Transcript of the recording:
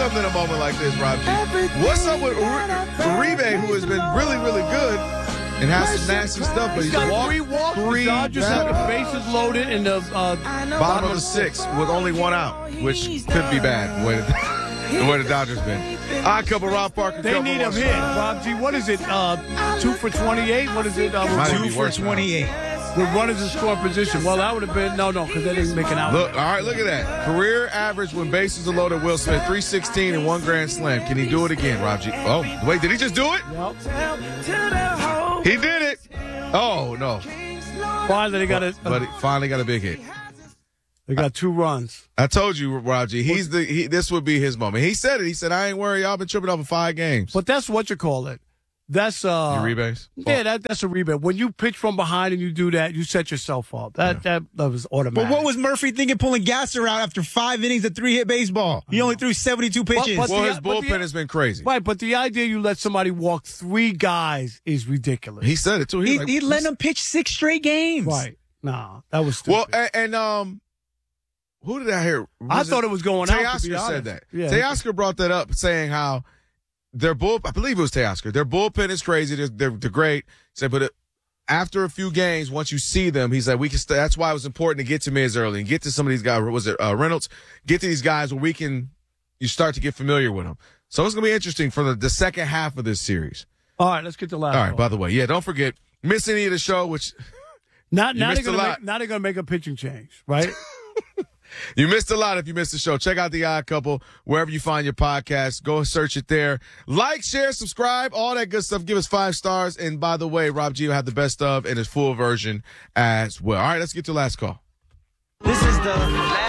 something in a moment like this, Rob G. What's up with Uribe, who has been really, really good and has some nasty stuff, but he's got walked 3 walks. The Dodgers have the bases loaded in the bottom of the 6th with only 1 out, which could be bad the way the Dodgers been. Couple Rob Parker. They need him hit. Rob G, what is it? 2 for 28? What is it? 2 for 28. With runners in scoring position. Well, that would have been no, because they didn't make an out. Look, all right, look at that. Career average when bases are loaded, Will Smith, 316 and 1 grand slam. Can he do it again, Rob G? Oh, wait, did he just do it? Yep. He did it. Oh, no. Finally, they got But he finally got a big hit. They got 2 runs. I told you, Rob G, this would be his moment. He said it. He said, I ain't worried. Y'all been tripping over 5 games. But that's what you call it. That's rebase? Yeah, that's a rebate. When you pitch from behind and you do that, you set yourself up. That was automatic. But what was Murphy thinking pulling Gasser out after 5 innings of 3-hit baseball? He only threw 72 pitches. Well, his bullpen has been crazy. Right, but the idea you let somebody walk 3 guys is ridiculous. He said it too. He let him pitch 6 straight games. Right. Nah, that was stupid. Well, and who did I hear? I thought it was going out. Teoscar said that. Yeah. Teoscar brought that up, saying how their I believe it was Teoscar. Their bullpen is crazy. They're great. He said, but after a few games, once you see them, he said that's why it was important to get to Miz early and get to some of these guys. Was it Reynolds? Get to these guys where you start to get familiar with them. So it's gonna be interesting for the second half of this series. All right, let's get to last. All right. By the way, don't forget, miss any of the show, which now they're gonna make a pitching change, right? You missed a lot if you missed the show. Check out The Odd Couple wherever you find your podcast. Go search it there. Like, share, subscribe, all that good stuff. Give us 5 stars. And by the way, Rob G will have the best of in his full version as well. All right, let's get to the last call. This is the last